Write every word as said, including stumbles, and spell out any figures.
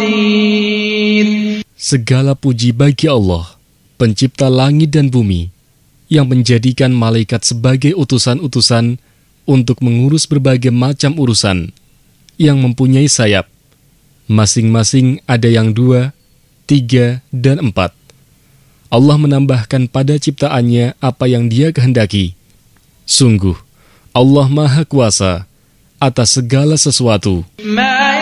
بصير. Segala puji bagi Allah, pencipta langit dan bumi, yang menjadikan malaikat sebagai utusan-utusan untuk mengurus berbagai macam urusan, yang mempunyai sayap. Masing-masing ada yang dua, tiga, dan empat. Allah menambahkan pada ciptaannya apa yang Dia kehendaki. Sungguh, Allah Maha Kuasa atas segala sesuatu. ما